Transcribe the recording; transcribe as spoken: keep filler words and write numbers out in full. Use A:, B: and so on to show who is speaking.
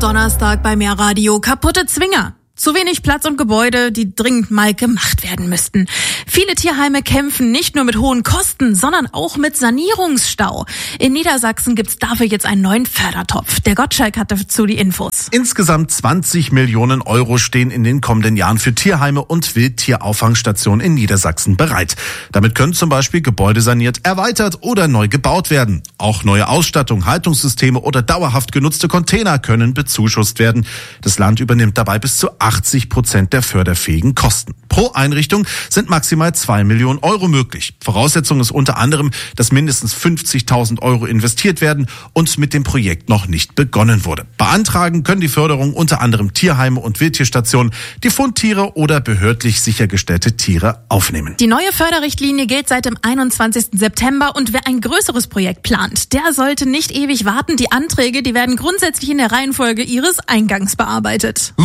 A: Donnerstag bei Mehrradio. Kaputte Zwinger. Zu wenig Platz und Gebäude, die dringend mal gemacht werden müssten. Viele Tierheime kämpfen nicht nur mit hohen Kosten, sondern auch mit Sanierungsstau. In Niedersachsen gibt's dafür jetzt einen neuen Fördertopf. Der Gottschalk hat dazu die Infos.
B: Insgesamt zwanzig Millionen Euro stehen in den kommenden Jahren für Tierheime und Wildtierauffangstationen in Niedersachsen bereit. Damit können zum Beispiel Gebäude saniert, erweitert oder neu gebaut werden. Auch neue Ausstattung, Haltungssysteme oder dauerhaft genutzte Container können bezuschusst werden. Das Land übernimmt dabei bis zu achtzig Prozent der förderfähigen Kosten. Pro Einrichtung sind maximal zwei Millionen Euro möglich. Voraussetzung ist unter anderem, dass mindestens fünfzigtausend Euro investiert werden und mit dem Projekt noch nicht begonnen wurde. Beantragen können die Förderung unter anderem Tierheime und Wildtierstationen, die Fundtiere oder behördlich sichergestellte Tiere aufnehmen.
A: Die neue Förderrichtlinie gilt seit dem einundzwanzigsten September und wer ein größeres Projekt plant, der sollte nicht ewig warten. Die Anträge, die werden grundsätzlich in der Reihenfolge ihres Eingangs bearbeitet.